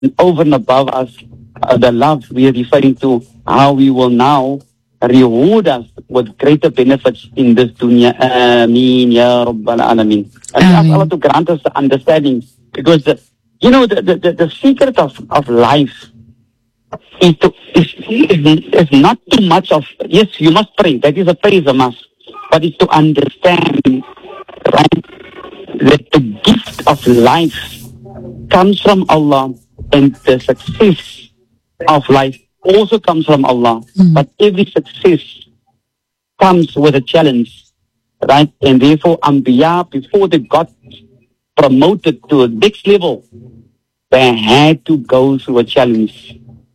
over and above us, the love we are referring to, how we will now reward us with greater benefits in this dunya. Ameen, Ya Rabbal Alameen. And we ask Allah to grant us the understanding, because the secret of life is not too much of, yes, you must pray, that is a praise a must, but it's to understand, right, that the gift of life comes from Allah, and the success of life also comes from Allah. But every success comes with a challenge, right? And therefore, Anbiya, before they got promoted to a next level, they had to go through a challenge.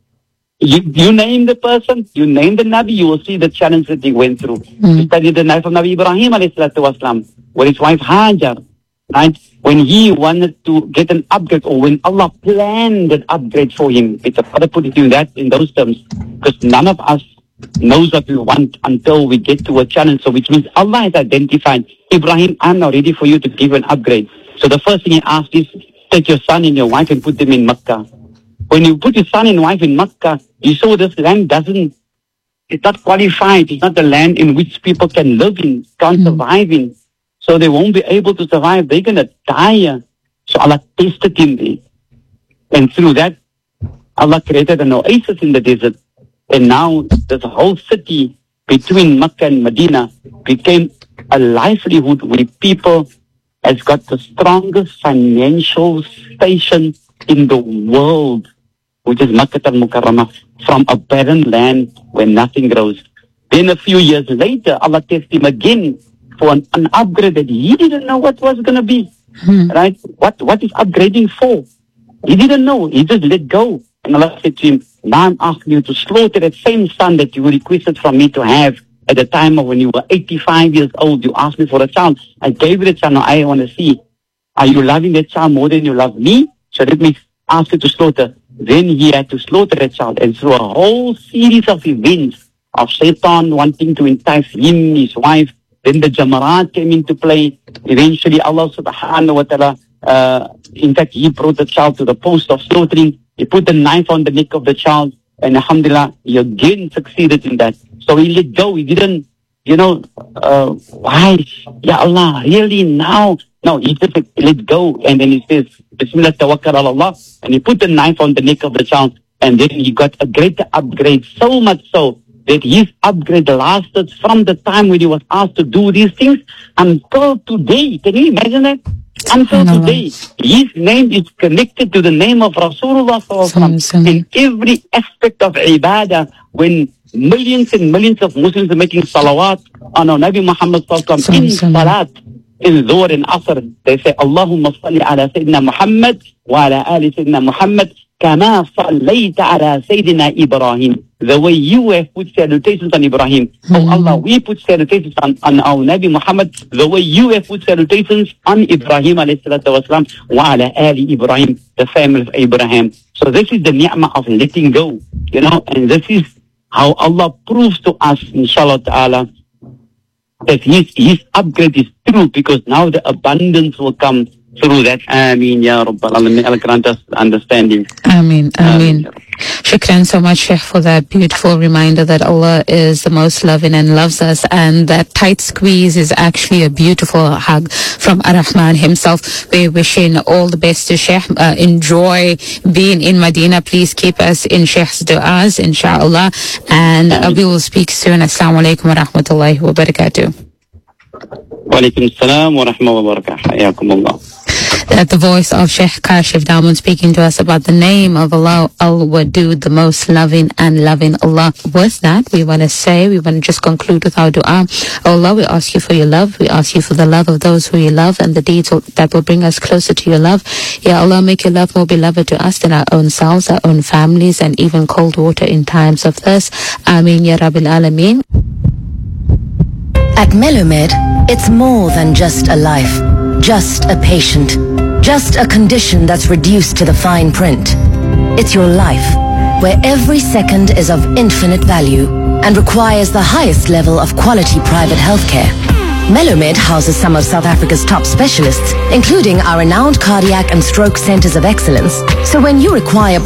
You name the person, you name the Nabi, you will see the challenge that he went through. You study the life of Nabi Ibrahim alayhi salatu wasalam, with his wife Hajar, right? When he wanted to get an upgrade, or when Allah planned an upgrade for him, it's a better put it in those terms, because none of us knows what we want until we get to a challenge. So which means Allah has identified, Ibrahim, I'm now ready for you to give an upgrade. So the first thing he asked is, take your son and your wife and put them in Makkah. When you put your son and wife in Makkah, you saw this land it's not qualified. It's not the land in which people can live in, can't survive in. So they won't be able to survive. They're going to die. So Allah tested him there. And through that, Allah created an oasis in the desert. And now this whole city between Makkah and Medina became a livelihood where people has got the strongest financial station in the world, which is Makkah al-Mukarramah, from a barren land where nothing grows. Then a few years later, Allah tested him again for an upgrade that he didn't know what was going to be. Right? What is upgrading for? He didn't know. He just let go. And Allah said to him, now I'm asking you to slaughter that same son that you requested from me to have at the time of when you were 85 years old. You asked me for a child. I gave you the child. Now I want to see, are you loving that child more than you love me? So let me ask you to slaughter. Then he had to slaughter that child. And through a whole series of events of Shaitan wanting to entice him, his wife, then the Jamarat came into play. Eventually Allah subhanahu wa ta'ala, in fact, he brought the child to the post of slaughtering. He put the knife on the neck of the child. And alhamdulillah, he again succeeded in that. So he let go. He didn't, why? Ya Allah, really now? No, he just let go. And then he says, Bismillah tawakkal ala Allah. And he put the knife on the neck of the child. And then he got a greater upgrade, so much so that his upgrade lasted from the time when he was asked to do these things until today. Can you imagine that? Until today, his name is connected to the name of Rasulullah in every aspect of ibadah. When millions and millions of Muslims are making salawat on our Nabi Muhammad in salat, in Dhuhr and Asr, they say, Allahumma salli ala Sayyidina Muhammad wa ala ali Sayyidina Muhammad kama sallayta ala Sayyidina Ibrahim. The way you have put salutations on Ibrahim. Oh Allah, we put salutations on our Nabi Muhammad the way you have put salutations on Ibrahim alayhi salatu wasalam wa ala ali Ibrahim, the family of Abraham. So this is the ni'mah of letting go, and this is how Allah proves to us, inshallah ta'ala, that his upgrade is true, because now the abundance will come through that. Ameen, Ya Rabbal Alameen. Allah grant us understanding. Ameen, Ameen. Shukran so much, Sheikh, for that beautiful reminder that Allah is the most loving and loves us, and that tight squeeze is actually a beautiful hug from Ar-Rahman himself. We're wishing all the best to Sheikh. Enjoy being in Medina. Please keep us in Sheikh's du'as, inshallah. And we will speak soon. Assalamu alaikum wa rahmatullahi wa barakatuh. Wa alaikum assalam wa rahmatullahi wa barakatuh. Hayyakum Allah. That the voice of Sheikh Kashif Dawood speaking to us about the name of Allah, Al-Wadud, the most loving and loving Allah. With that, we want to just conclude with our dua. Allah, we ask you for your love. We ask you for the love of those who you love and the deeds that will bring us closer to your love. Ya Allah, make your love more beloved to us than our own selves, our own families, and even cold water in times of thirst. Ameen, Ya Rabbil Alameen. At Melomed, it's more than just a life, just a patient, just a condition that's reduced to the fine print. It's your life, where every second is of infinite value and requires the highest level of quality private healthcare. Melomed houses some of South Africa's top specialists, including our renowned cardiac and stroke centers of excellence. So when you require